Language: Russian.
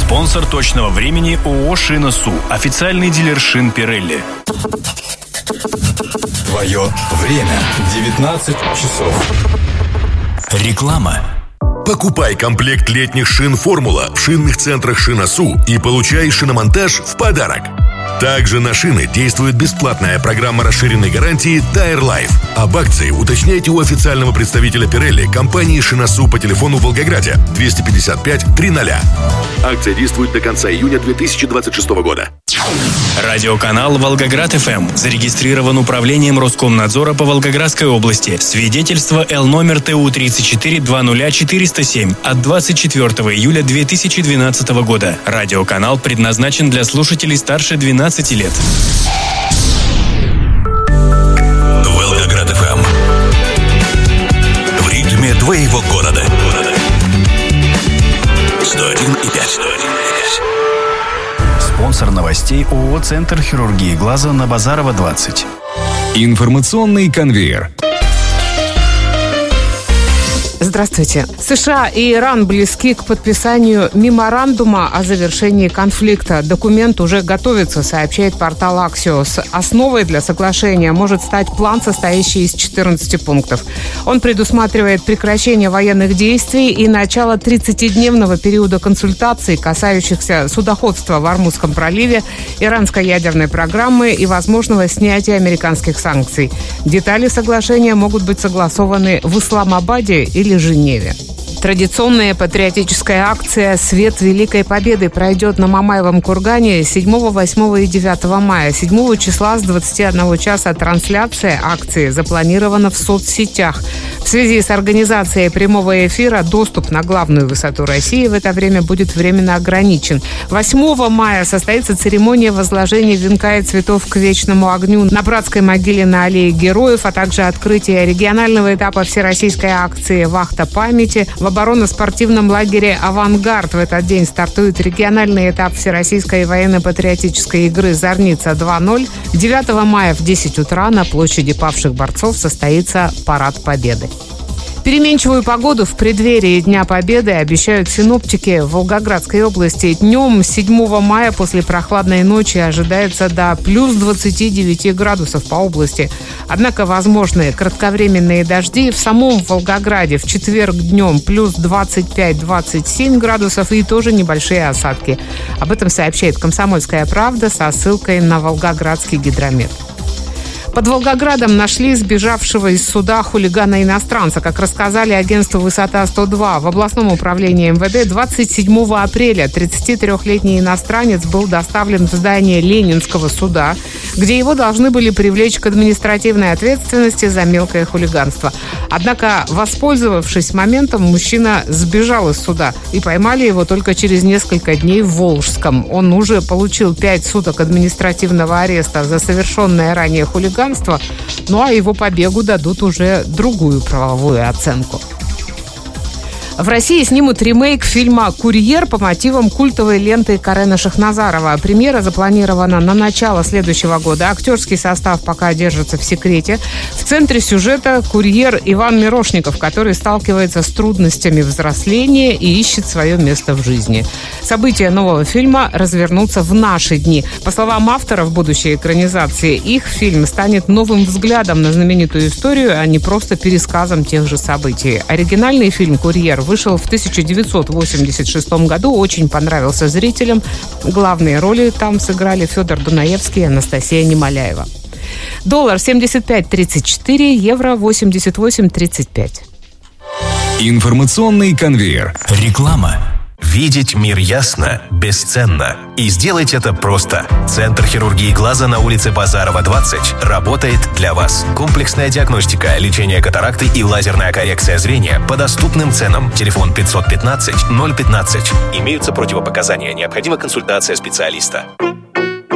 Спонсор точного времени ООО «Шина-Су». Официальный дилер шин Pirelli. Твое время. 19 часов. Реклама. Покупай комплект летних шин «Формула» в шинных центрах «Шина-Су» и получай шиномонтаж в подарок. Также на шины действует бесплатная программа расширенной гарантии Tire Life. Об акции уточняйте у официального представителя Pirelli компании «Шина-Су» по телефону в Волгограде 255 300. Акция действует до конца июня 2026 года. Радиоканал «Волгоград-ФМ» зарегистрирован Управлением Роскомнадзора по Волгоградской области. Свидетельство Л номер ТУ 3420407 от 24 июля 2012 года. Радиоканал предназначен для слушателей старше 12 лет. Волгоград-ФМ. В ритме твоего города. 101,5. Спонсор новостей ООО «Центр хирургии глаза» на Базарова, 20. Информационный конвейер. Здравствуйте. США и Иран близки к подписанию меморандума о завершении конфликта. Документ уже готовится, сообщает портал Axios. Основой для соглашения может стать план, состоящий из 14 пунктов. Он предусматривает прекращение военных действий и начало 30-дневного периода консультаций, касающихся судоходства в Ормузском проливе, иранской ядерной программы и возможного снятия американских санкций. Детали соглашения могут быть согласованы в Исламабаде или Женеве. Традиционная патриотическая акция «Свет Великой Победы» пройдет на Мамаевом кургане 7, 8 и 9 мая. 7 числа с 21 часа трансляция акции запланирована в соцсетях. В связи с организацией прямого эфира доступ на главную высоту России в это время будет временно ограничен. 8 мая состоится церемония возложения венка и цветов к вечному огню на братской могиле на Аллее Героев, а также открытие регионального этапа всероссийской акции «Вахта памяти». В оборонно-спортивном лагере «Авангард» в этот день стартует региональный этап всероссийской военно-патриотической игры «Зорница 2.0». 9 мая в 10 утра на площади павших борцов состоится парад Победы. Переменчивую погоду в преддверии Дня Победы обещают синоптики в Волгоградской области. Днем 7 мая после прохладной ночи ожидается до плюс 29 градусов по области. Однако возможны кратковременные дожди. В самом Волгограде в четверг днем плюс 25-27 градусов и тоже небольшие осадки. Об этом сообщает «Комсомольская правда» со ссылкой на Волгоградский гидромет. Под Волгоградом нашли сбежавшего из суда хулигана-иностранца. Как рассказали агентству «Высота-102», в областном управлении МВД 27 апреля 33-летний иностранец был доставлен в здание Ленинского суда, где его должны были привлечь к административной ответственности за мелкое хулиганство. Однако, воспользовавшись моментом, мужчина сбежал из суда и поймали его только через несколько дней в Волжском. Он уже получил 5 суток административного ареста за совершенное ранее хулиганство, ну а его побегу дадут уже другую правовую оценку. В России снимут ремейк фильма «Курьер» по мотивам культовой ленты Карена Шахназарова. Премьера запланирована на начало следующего года. Актерский состав пока держится в секрете. В центре сюжета курьер Иван Мирошников, который сталкивается с трудностями взросления и ищет свое место в жизни. События нового фильма развернутся в наши дни. По словам авторов будущей экранизации, их фильм станет новым взглядом на знаменитую историю, а не просто пересказом тех же событий. Оригинальный фильм «Курьер» вышел в 1986 году, очень понравился зрителям. Главные роли там сыграли Федор Дунаевский и Анастасия Немоляева. Доллар 75.34, евро 88.35. Информационный конвейер. Реклама. Видеть мир ясно бесценно. И сделать это просто. Центр хирургии глаза на улице Базарова, 20 работает для вас. Комплексная диагностика, лечение катаракты и лазерная коррекция зрения по доступным ценам. Телефон 515 015. Имеются противопоказания. Необходима консультация специалиста.